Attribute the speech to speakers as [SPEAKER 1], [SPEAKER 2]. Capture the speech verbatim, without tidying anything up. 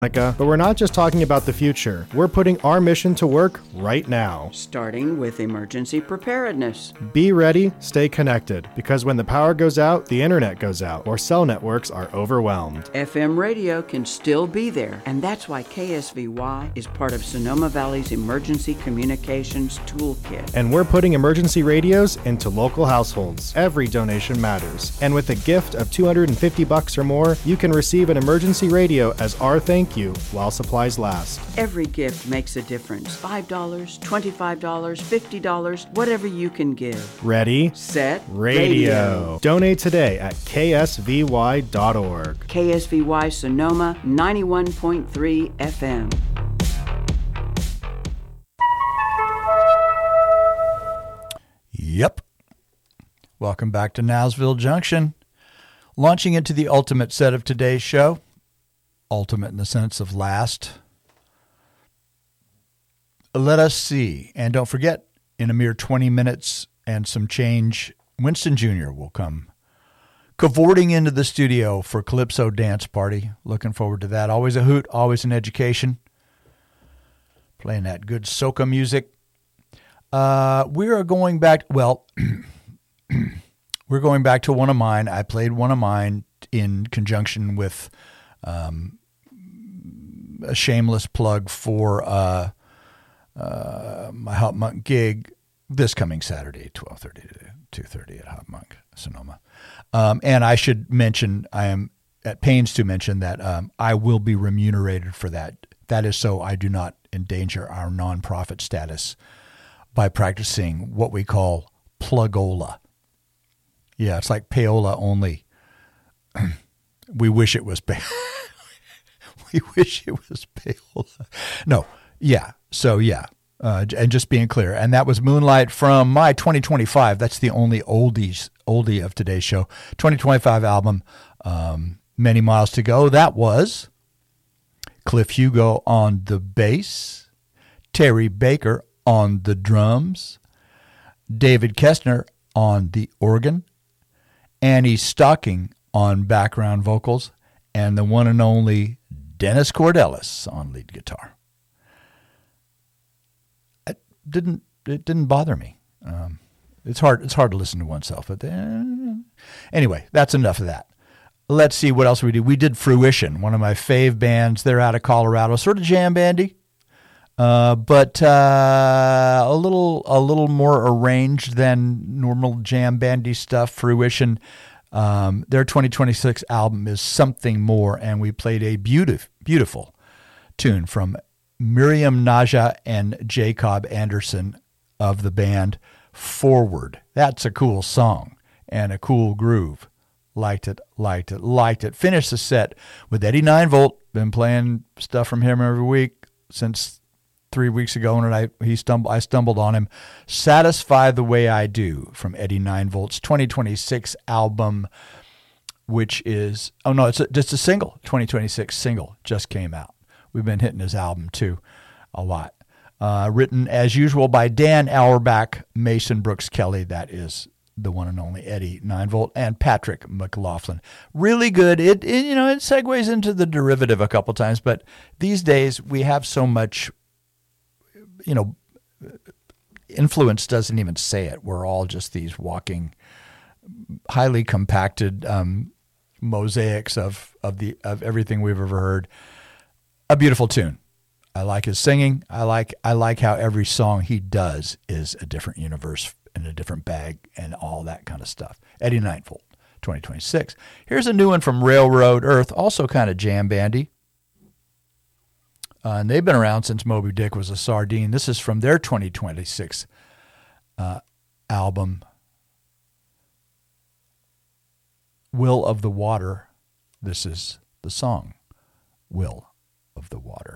[SPEAKER 1] But we're not just talking about the future. We're putting our mission to work right now.
[SPEAKER 2] Starting with emergency preparedness.
[SPEAKER 1] Be ready, stay connected, because when the power goes out, the internet goes out, or cell networks are overwhelmed.
[SPEAKER 2] F M radio can still be there, and that's why K S V Y is part of Sonoma Valley's Emergency Communications Toolkit.
[SPEAKER 1] And we're putting emergency radios into local households. Every donation matters. And with a gift of two hundred fifty bucks or more, you can receive an emergency radio as our thank you while supplies last.
[SPEAKER 2] Every gift makes a difference. five dollars, twenty-five dollars, fifty dollars, whatever you can give.
[SPEAKER 1] Ready,
[SPEAKER 2] set,
[SPEAKER 1] radio. radio. Donate today at K S V Y dot org.
[SPEAKER 2] K S V Y Sonoma, ninety-one point three F M.
[SPEAKER 3] Yep. Welcome back to Nowsville Junction. Launching into the ultimate set of today's show. Ultimate in the sense of last. Let us see. And don't forget, in a mere twenty minutes and some change, Winston Junior will come cavorting into the studio for Calypso Dance Party. Looking forward to that. Always a hoot, always an education. Playing that good soca music. Uh, we are going back, well, we're going back to one of mine. I played one of mine in conjunction with um, a shameless plug for uh, uh, my Hop Monk gig this coming Saturday, twelve thirty to two thirty at Hop Monk, Sonoma. Um, and I should mention, I am at pains to mention that um, I will be remunerated for that. That is so I do not endanger our nonprofit status by practicing what we call plugola. Yeah, it's like payola only. We wish it was pay- we wish it was payola. No, yeah. So yeah, uh, and just being clear, and that was Moonlight from my twenty twenty-five. That's the only oldies oldie of today's show. twenty twenty-five album. Um, Many Miles to Go. That was Cliff Hugo on the bass, Terry Baker on the drums, David Kestner on the organ, Annie Stocking on background vocals, and the one and only Dennis Cordelis on lead guitar. It didn't it didn't bother me. Um, it's hard it's hard to listen to oneself, but uh, anyway, that's enough of that. Let's see what else we do. We did Fruition, one of my fave bands. They're out of Colorado, sort of jam bandy. Uh, but uh, a little a little more arranged than normal jam bandy stuff. Fruition, um, their twenty twenty-six album is Something More, and we played a beautiful beautiful tune from Miriam Naja and Jacob Anderson of the band Forward. That's a cool song and a cool groove. Liked it, liked it, liked it. Finished the set with Eddie Nine Volt. Been playing stuff from him every week since three weeks ago, and I he stumbled. I stumbled on him. Satisfy the Way I Do from Eddie Nine Volt's twenty twenty-six album, which is oh no, it's a, just a single. twenty twenty-six single just came out. We've been hitting his album too, a lot. Uh, written as usual by Dan Auerbach, Mason Brooks Kelly. That is the one and only Eddie Nine Volt, and Patrick McLaughlin. Really good. It, it you know it segues into the derivative a couple times, but these days we have so much. You know, influence doesn't even say it. We're all just these walking, highly compacted um, mosaics of of the of everything we've ever heard. A beautiful tune. I like his singing. I like I like how every song he does is a different universe in a different bag and all that kind of stuff. Eddie Nine Volt, twenty twenty-six. Here's a new one from Railroad Earth, also kind of jam bandy. Uh, and they've been around since Moby Dick was a sardine. This is from their twenty twenty-six uh, album, Will of the Water. This is the song, Will of the Water.